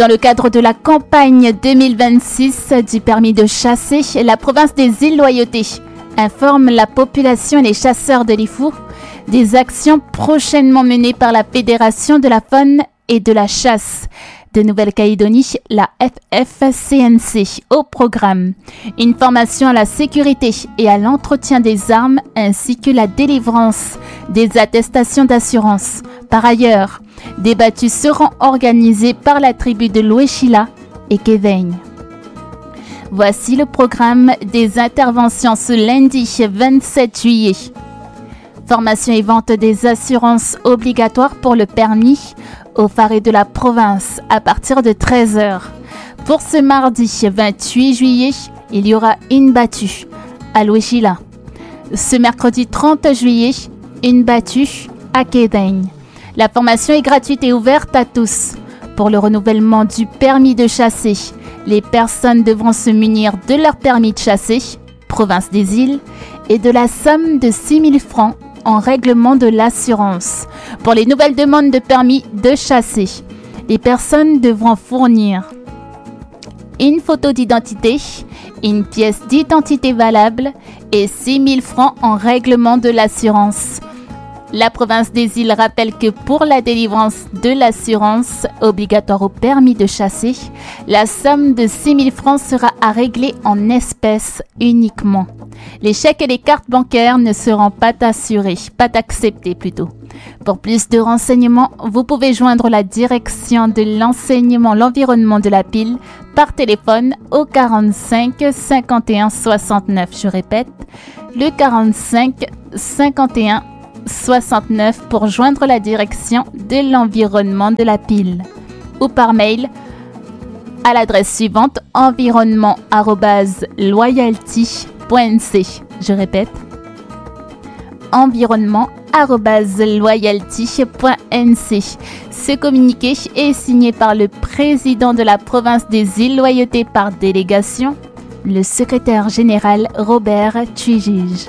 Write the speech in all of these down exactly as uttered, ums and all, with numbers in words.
Dans le cadre de la campagne deux mille vingt-six du permis de chasser, la province des îles Loyauté informe la population et les chasseurs de Lifou des actions prochainement menées par la Fédération de la faune et de la chasse de Nouvelle-Calédonie, la F F C N C, au programme une formation à la sécurité et à l'entretien des armes ainsi que la délivrance des attestations d'assurance. Par ailleurs, des battues seront organisées par la tribu de Louéchila et Kéveigne. Voici le programme des interventions ce lundi vingt-sept juillet. Formation et vente des assurances obligatoires pour le permis au Faré de la province à partir de treize heures. Pour ce mardi vingt-huit juillet, il y aura une battue à Louéchila. Ce mercredi trente juillet, une battue à Kéveigne. La formation est gratuite et ouverte à tous. Pour le renouvellement du permis de chasser, les personnes devront se munir de leur permis de chasser, province des îles, et de la somme de six mille francs en règlement de l'assurance. Pour les nouvelles demandes de permis de chasser, les personnes devront fournir une photo d'identité, une pièce d'identité valable et six mille francs en règlement de l'assurance. La province des îles rappelle que pour la délivrance de l'assurance obligatoire au permis de chasser, la somme de six mille francs sera à régler en espèces uniquement. Les chèques et les cartes bancaires ne seront pas assurés, pas acceptés plutôt. Pour plus de renseignements, vous pouvez joindre la direction de l'enseignement, l'environnement de la pile par téléphone au quarante-cinq cinquante et un soixante-neuf. Je répète, le quarante-cinq cinquante et un soixante-neuf pour joindre la direction de l'environnement de la pile ou par mail à l'adresse suivante environnement arobase loyalty point n c. Je répète, environnement arobase loyalty point n c. Ce communiqué est signé par le président de la province des îles Loyauté par délégation, le secrétaire général Robert Tuigige.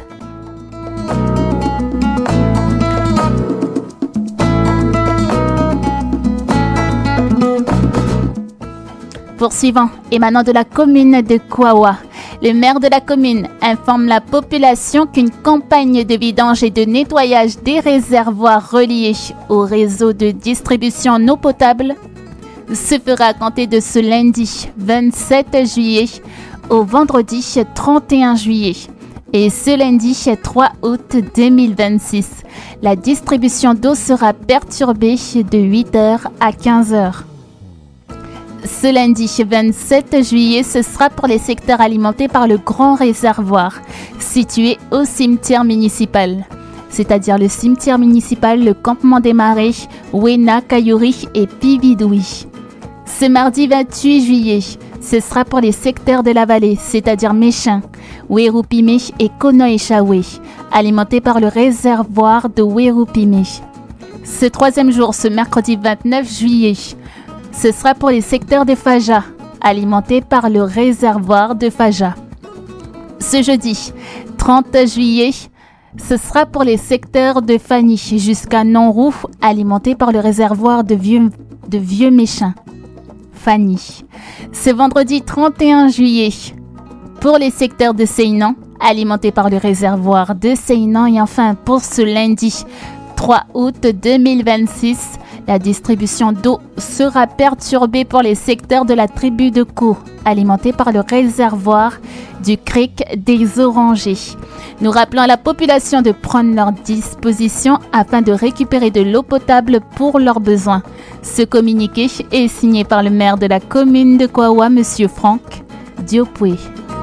Poursuivant, émanant de la commune de Kouawa, le maire de la commune informe la population qu'une campagne de vidange et de nettoyage des réservoirs reliés au réseau de distribution en eau potable se fera à compter de ce lundi vingt-sept juillet au vendredi trente et un juillet. Et ce lundi trois août deux mille vingt-six, la distribution d'eau sera perturbée de huit heures à quinze heures. Ce lundi vingt-sept juillet, ce sera pour les secteurs alimentés par le grand réservoir situé au cimetière municipal, c'est-à-dire le cimetière municipal, le campement des marais, Wena, Kayuri et Pividoui. Ce mardi vingt-huit juillet, ce sera pour les secteurs de la vallée, c'est-à-dire Méchin, Werupime et Konoechawe, alimentés par le réservoir de Werupime. Ce troisième jour, ce mercredi vingt-neuf juillet, ce sera pour les secteurs de Faja, alimentés par le réservoir de Faja. Ce jeudi trente juillet, ce sera pour les secteurs de Fani jusqu'à Nonrou, alimentés par le réservoir de Vieux, de Vieux Méchin. Fani. Ce vendredi trente et un juillet, pour les secteurs de Seinan, alimentés par le réservoir de Seinan. Et enfin, pour ce lundi trois août deux mille vingt-six, la distribution d'eau sera perturbée pour les secteurs de la tribu de Ko, alimentés par le réservoir du Creek des Orangers. Nous rappelons à la population de prendre leurs dispositions afin de récupérer de l'eau potable pour leurs besoins. Ce communiqué est signé par le maire de la commune de Kouawa, M. Franck Diopoué.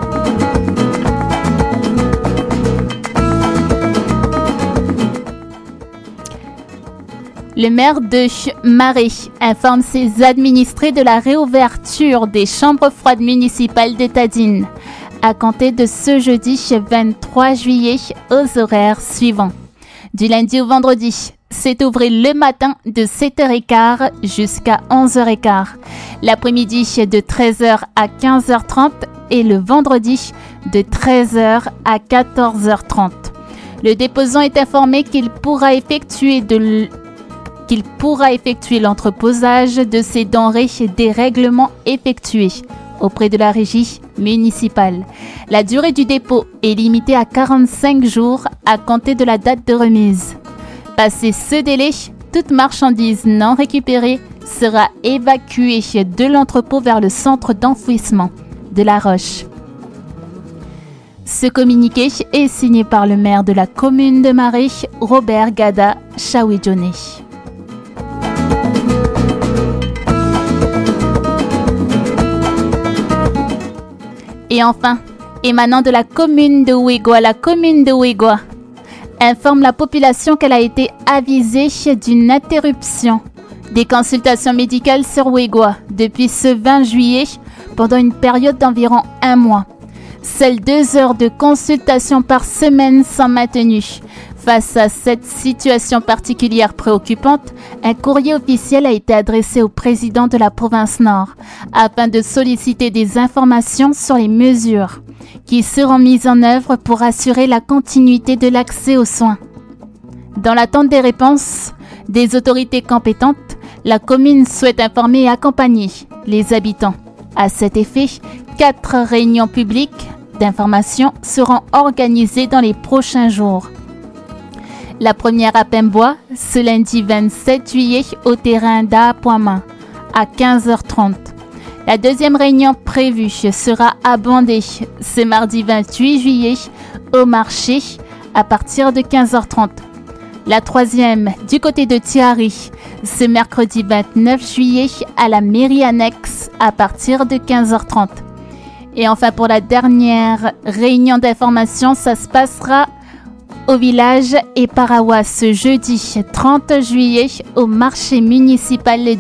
Le maire de Marais informe ses administrés de la réouverture des chambres froides municipales de Tadine à compter de ce jeudi vingt-trois juillet aux horaires suivants. Du lundi au vendredi, c'est ouvert le matin de sept heures quinze jusqu'à onze heures quinze, l'après-midi de treize heures à quinze heures trente et le vendredi de treize heures à quatorze heures trente. Le déposant est informé qu'il pourra effectuer de l... qu'il pourra effectuer l'entreposage de ces denrées des règlements effectués auprès de la régie municipale. La durée du dépôt est limitée à quarante-cinq jours à compter de la date de remise. Passé ce délai, toute marchandise non récupérée sera évacuée de l'entrepôt vers le centre d'enfouissement de La Roche. Ce communiqué est signé par le maire de la commune de Marais, Robert Gada Chaouidjoné. Et enfin, émanant de la commune de Ouégoua, la commune de Ouégoua informe la population qu'elle a été avisée d'une interruption des consultations médicales sur Ouégoua depuis ce vingt juillet pendant une période d'environ un mois. Seules deux heures de consultation par semaine sont maintenues. Face à cette situation particulière préoccupante, un courrier officiel a été adressé au président de la province Nord afin de solliciter des informations sur les mesures qui seront mises en œuvre pour assurer la continuité de l'accès aux soins. Dans l'attente des réponses des autorités compétentes, la commune souhaite informer et accompagner les habitants. À cet effet, quatre réunions publiques d'information seront organisées dans les prochains jours. La première à Pembois, ce lundi vingt-sept juillet au terrain d'Apoima à quinze heures trente. La deuxième réunion prévue sera à Bandé ce mardi vingt-huit juillet au marché à partir de quinze heures trente. La troisième du côté de Thiari ce mercredi vingt-neuf juillet à la mairie annexe à partir de quinze heures trente. Et enfin pour la dernière réunion d'information, ça se passera au village Eparawa ce jeudi trente juillet au marché municipal